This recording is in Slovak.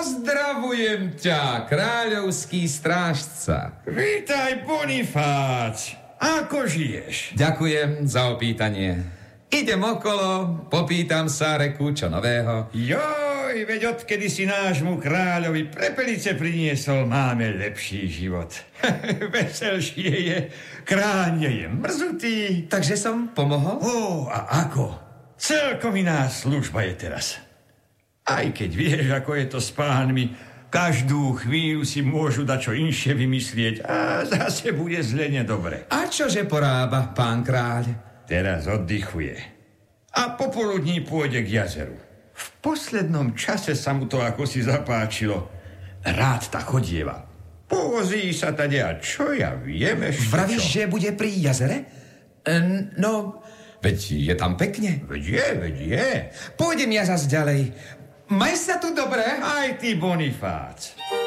Pozdravujem ťa, kráľovský strážca. Vítaj, Bonifác. Ako žiješ? Ďakujem za opýtanie. Idem okolo, popýtam sa reku čo nového. Joj, veď odkedy si nášmu kráľovi prepelice priniesol, máme lepší život. Veselšie je, kráľ nie je mrzutý. Takže som pomohol? A ako? Celkom iná služba je teraz. Aj keď vieš, ako je to s pánmi, každú chvíľu si môžu dať čo inšie vymyslieť a zase bude zle nedobre. A čože porába, pán kráľ? Teraz oddychuje. A popoludní pôjde k jazeru. V poslednom čase sa mu to ako si zapáčilo. Rád tak chodieva. Povozí sa tade a čo ja viem ešte. Vravíš, že bude pri jazere? No, veď je tam pekne. Veď je. Pôjdem ja zas ďalej. Maj sa tu dobre. Aj ty, Bonifác.